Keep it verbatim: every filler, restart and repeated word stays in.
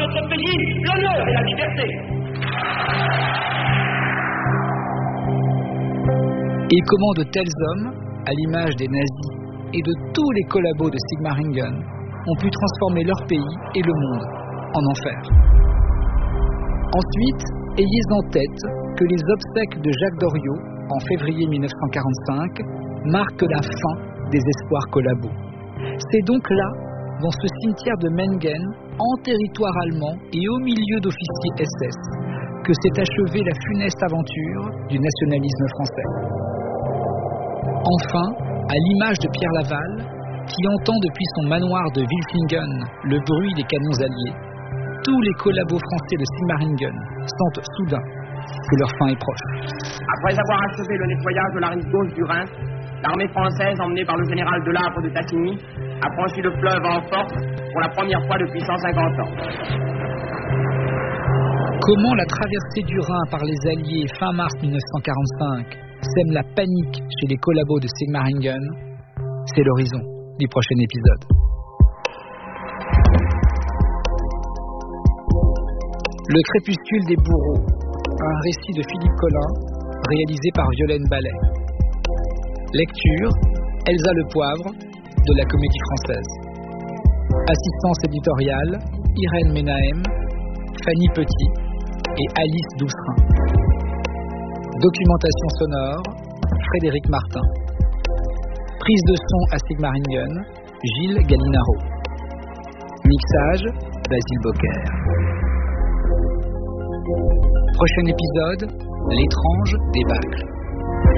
notre pays l'honneur et la liberté. Et comment de tels hommes, à l'image des nazis et de tous les collabos de Sigmaringen, ont pu transformer leur pays et le monde en enfer. Ensuite, ayez en tête que les obsèques de Jacques Doriot, en février mille neuf cent quarante-cinq, marquent la fin des espoirs collabos. C'est donc là, dans ce cimetière de Mengen, en territoire allemand et au milieu d'officiers S S, que s'est achevée la funeste aventure du nationalisme français. Enfin, à l'image de Pierre Laval, qui entend depuis son manoir de Wilflingen le bruit des canons alliés, tous les collabos français de Sigmaringen sentent soudain que leur fin est proche. Après avoir achevé le nettoyage de la rive gauche du Rhin, l'armée française, emmenée par le général Delabre de Tassigny, a franchi le fleuve en force pour la première fois depuis cent cinquante ans. Comment la traversée du Rhin par les Alliés fin mars mille neuf cent quarante-cinq sème la panique chez les collabos de Sigmaringen, c'est l'horizon du prochain épisode. Le crépuscule des bourreaux, un récit de Philippe Collin, réalisé par Violaine Ballet. Lecture, Elsa Le Poivre, de la Comédie Française. Assistance éditoriale, Irène Menahem, Fanny Petit et Alice Doucerin. Documentation sonore, Frédéric Martin. Prise de son à Sigmaringen, Gilles Gallinaro. Mixage, Basile Bocquer. Prochain épisode, l'étrange débâcle.